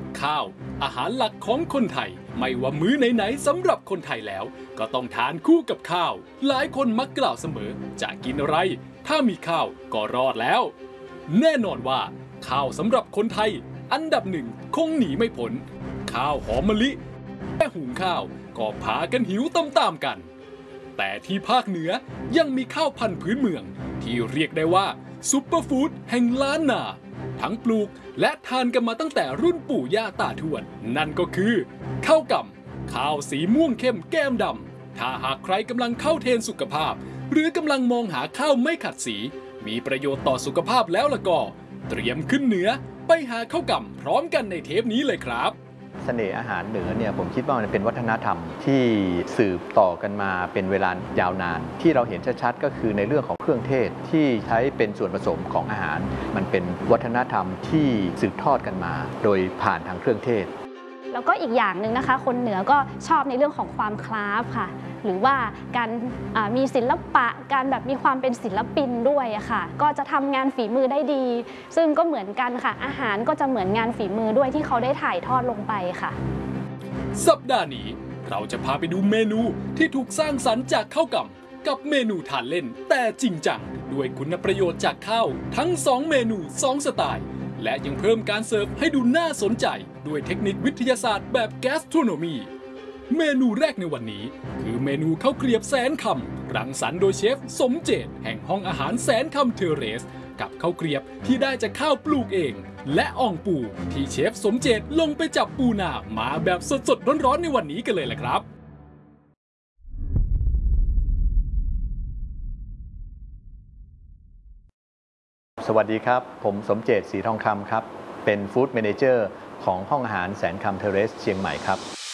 ข้าวอาหารหลักของคนไทยไม่ว่ามื้อไหนๆสำหรับคนไทยแล้วก็ต้องทานคู่กับข้าวหลายคนมักกล่าวเสมอจะกินอะไรถ้ามีข้าวก็รอดแล้วแน่นอนว่าข้าวสำหรับคนไทยอันดับหนึ่งคงหนีไม่พ้นข้าวหอมมะลิแค่หุงข้าวก็พากันหิวตามๆกันแต่ที่ภาคเหนือยังมีข้าวพันธุ์พื้นเมืองที่เรียกได้ว่าซุปเปอร์ฟู้ดแห่งล้านนาทั้งปลูกและทานกันมาตั้งแต่รุ่นปู่ย่าตาทวดนั่นก็คือข้าวก่ำข้าวสีม่วงเข้มแก้มดำถ้าหากใครกำลังเข้าเทรนสุขภาพหรือกำลังมองหาข้าวไม่ขัดสีมีประโยชน์ต่อสุขภาพแล้วล่ะก็เตรียมขึ้นเหนือไปหาข้าวก่ำพร้อมกันในเทปนี้เลยครับเสน่ห์อาหารเหนือเนี่ยผมคิดว่ามันเป็นวัฒนธรรมที่สืบต่อกันมาเป็นเวลายาวนานที่เราเห็นชัดๆก็คือในเรื่องของเครื่องเทศที่ใช้เป็นส่วนผสมของอาหารมันเป็นวัฒนธรรมที่สืบทอดกันมาโดยผ่านทางเครื่องเทศแล้วก็อีกอย่างหนึ่งนะคะคนเหนือก็ชอบในเรื่องของความคราฟค่ะหรือว่าการมีศิลปะการแบบมีความเป็นศิลปินด้วยอะค่ะก็จะทำงานฝีมือได้ดีซึ่งก็เหมือนกันค่ะอาหารก็จะเหมือนงานฝีมือด้วยที่เขาได้ถ่ายทอดลงไปค่ะสัปดาห์นี้เราจะพาไปดูเมนูที่ถูกสร้างสรรค์จากข้าวก่ำกับเมนูทานเล่นแต่จริงจังด้วยคุณประโยชน์จากข้าวทั้ง2เมนู2สไตล์และยังเพิ่มการเสิร์ฟให้ดูน่าสนใจด้วยเทคนิควิทยาศาสตร์แบบแกสโทรโนมีเมนูแรกในวันนี้คือเมนูข้าวเกรียบแสนคำรังสรรค์โดยเชฟสมเจตแห่งห้องอาหารแสนคำเทเรสกับข้าวเกรียบที่ได้จากข้าวปลูกเองและอ่องปูที่เชฟสมเจตลงไปจับปูนามาแบบสดๆร้อนๆในวันนี้กันเลยล่ะครับสวัสดีครับผมสมเจตศรีทองคำครับเป็นฟู้ดแมเนเจอร์ของห้องอาหารแสนคำเทเรสเชียงใหม่ครับ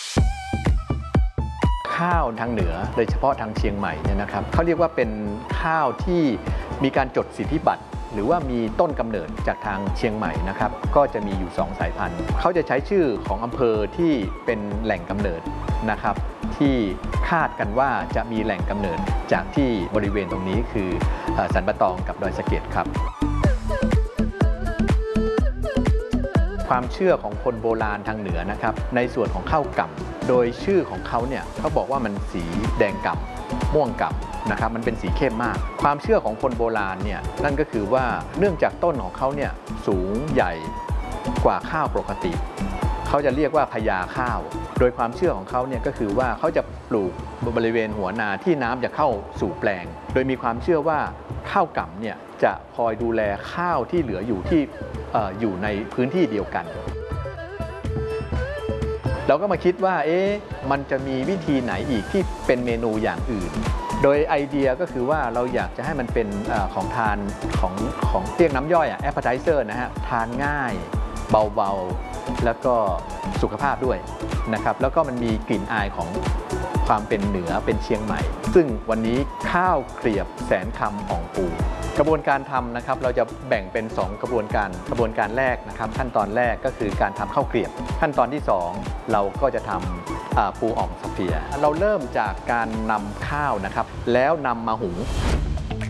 ข้าวทางเหนือโดยเฉพาะทางเชียงใหม่เนี่ยนะครับเขาเรียกว่าเป็นข้าวที่มีการจดสิทธิบัตรหรือว่ามีต้นกำเนิดจากทางเชียงใหม่นะครับก็จะมีอยู่2สายพันธุ์เขาจะใช้ชื่อของอำเภอที่เป็นแหล่งกำเนิดนะครับที่คาดกันว่าจะมีแหล่งกำเนิดจากที่บริเวณตรงนี้คือสันปะตองกับดอยสะเก็ดครับความเชื่อของคนโบราณทางเหนือนะครับในส่วนของข้าวก่ำโดยชื่อของเขาเนี่ยเขาบอกว่ามันสีแดงก่ำม่วงก่ำนะครับมันเป็นสีเข้มมากความเชื่อของคนโบราณเนี่ยนั่นก็คือว่าเนื่องจากต้นของเขาเนี่ยสูงใหญ่กว่าข้าวปกติเขาจะเรียกว่าพญาข้าวโดยความเชื่อของเขาเนี่ยก็คือว่าเขาจะปลูกบริเวณหัวนาที่น้ำจะเข้าสู่แปลงโดยมีความเชื่อว่าข้าวก่ำเนี่ยจะคอยดูแลข้าวที่เหลืออยู่ที่อยู่ในพื้นที่เดียวกันเราก็มาคิดว่ามันจะมีวิธีไหนอีกที่เป็นเมนูอย่างอื่นโดยไอเดียก็คือว่าเราอยากจะให้มันเป็นของทานของเรียกน้ำย่อยappetizer นะฮะทานง่ายเบาๆแล้วก็สุขภาพด้วยนะครับแล้วก็มันมีกลิ่นอายของความเป็นเหนือเป็นเชียงใหม่ซึ่งวันนี้ข้าวเกลียบแสนคำอ่องปูกระบวนการทำนะครับเราจะแบ่งเป็น2กระบวนการแรกนะครับขั้นตอนแรกก็คือการทำข้าวเกลียบขั้นตอนที่2เราก็จะทำปูอ่องสเฟียร์เราเริ่มจากการนำข้าวนะครับแล้วนำมาหุง